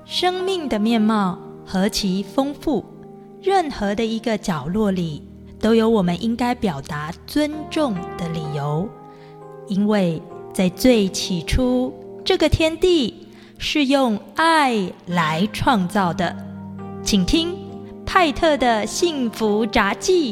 生命的面貌何其丰富，任何的一个角落里都有我们应该表达尊重的理由。因为在最起初，这个天地是用爱来创造的。请听派特的幸福杂记。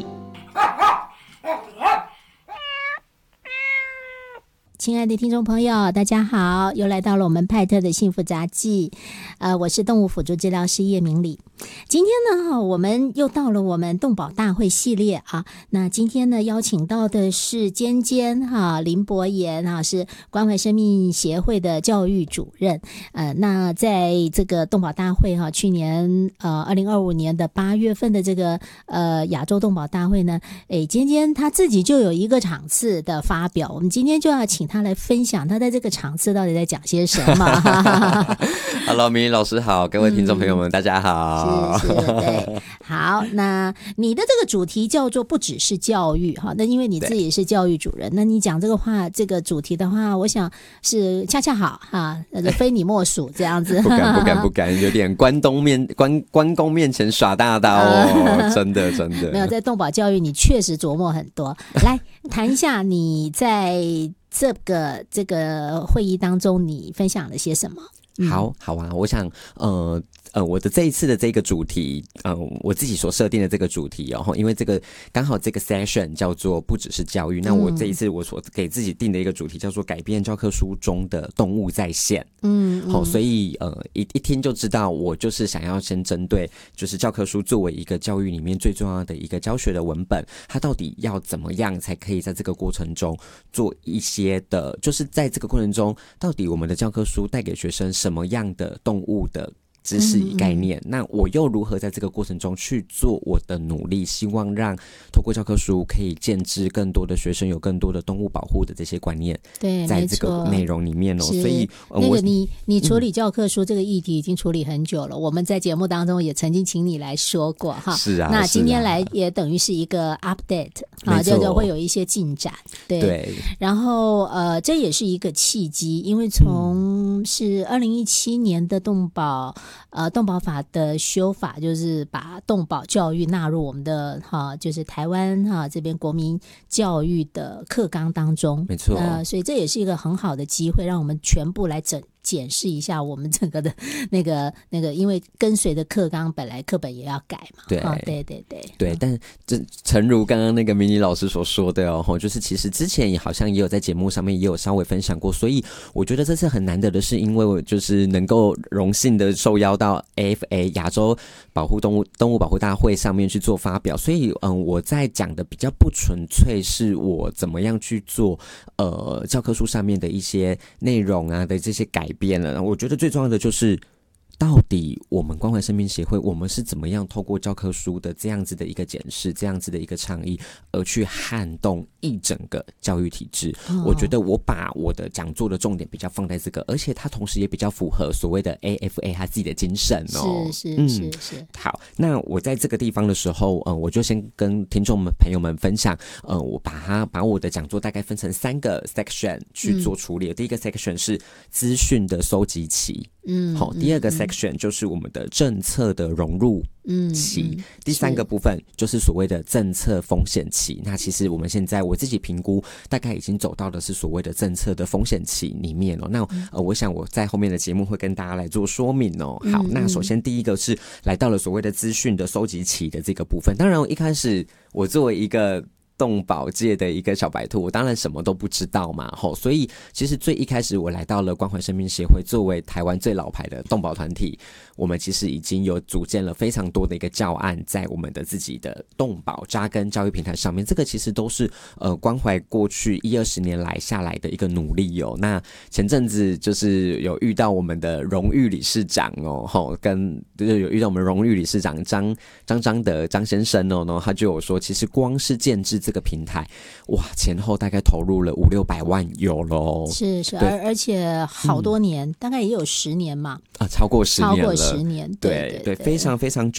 亲爱的听众朋友，大家好，又来到了我们派特的幸福杂记。我是动物辅助治疗师叶明礼。今天呢，我们又到了我们动保大会系列啊。那今天呢，邀请到的是尖尖林博言是关怀生命协会的教育主任。那在这个动保大会去年2025年的8月份的这个亚洲动保大会呢，尖尖他自己就有一个场次的发表，我们今天就要请他来分享他在这个场次到底在讲些什么。 Hello， 明礼老师好，各位听众朋友们，大家好。 是，对，好，那你的这个主题叫做不只是教育那因为你自己是教育主任，那你讲这个话，这个主题的话，我想是恰恰好非你莫属这样子。 不敢，有点关公面前耍大刀哦，真的。 没有，在动保教育你确实琢磨很多。来谈一下你在这个会议当中你分享了些什么？ 好啊，我想我的这一次的这个主题我自己所设定的这个主题因为这个刚好这个 session 叫做不只是教育，那我这一次我所给自己定的一个主题叫做改变教科书中的动物在线。所以一听就知道我就是想要先针对就是教科书作为一个教育里面最重要的一个教学的文本，它到底要怎么样才可以在这个过程中做一些的，就是在这个过程中到底我们的教科书带给学生什么样的动物的知识与概念，那我又如何在这个过程中去做我的努力，希望让透过教科书可以建制更多的学生有更多的动物保护的这些观念，对，在这个内容里面所以那个你处理教科书这个议题已经处理很久了，我们在节目当中也曾经请你来说过是啊， 那今天来也等于是一个 update 就是会有一些进展，对，然后这也是一个契机，因为从是2017年的动保法的修法，就是把动保教育纳入我们的就是台湾这边国民教育的课纲当中， 没错， 所以这也是一个很好的机会，让我们全部来检视一下我们整个的那个，因为跟随的课纲本来课本也要改嘛， 对，但诚如刚刚那个明礼老师所说的就是其实之前也好像也有在节目上面也有稍微分享过，所以我觉得这次很难得的是，因为我就是能够荣幸的受邀到 AFA 亚洲动物保护大会上面去做发表，所以我在讲的比较不纯粹是我怎么样去做教科书上面的一些内容的这些改变了，我觉得最重要的就是到底我们关怀生命协会我们是怎么样透过教科书的这样子的一个检视，这样子的一个倡议而去撼动一整个教育体制，我觉得我把我的讲座的重点比较放在这个，而且它同时也比较符合所谓的 AFA 它自己的精神是好，那我在这个地方的时候我就先跟听众朋友们分享我把我的讲座大概分成3个 section 去做处理，第一个 section 是资讯的收集期，第二个 section 就是我们的政策的融入期，第3个部分就是所谓的政策风险期。那其实我们现在我自己评估大概已经走到的是所谓的政策的风险期里面那我想我在后面的节目会跟大家来做说明好，那首先第一个是来到了所谓的资讯的收集期的这个部分。当然一开始我作为一个动保界的一个小白兔，我当然什么都不知道嘛所以其实最一开始我来到了关怀生命协会，作为台湾最老牌的动保团体，我们其实已经有组建了非常多的一个教案在我们的自己的动保扎根教育平台上面，这个其实都是关怀过去10-20年来下来的一个努力那前阵子就是有遇到我们的荣誉理事长跟就是有遇到我们荣誉理事长张德张先生然后他就有说，其实光是建制这个平台前后大概投入了500-600万有咯， 是而且好多年大概也有10年嘛超过10年了， 对， 非常非常